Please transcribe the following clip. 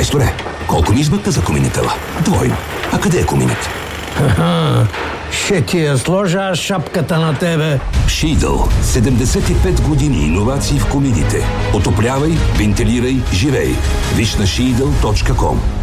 Майсторе, колко ми измъкна за коминитела? Двойно. А къде е коминът? Ще ти я сложа аз шапката на тебе. Шидъл. 75 години иновации в комините. Отоплявай, вентилирай, живей. Виж на Шидъл.com.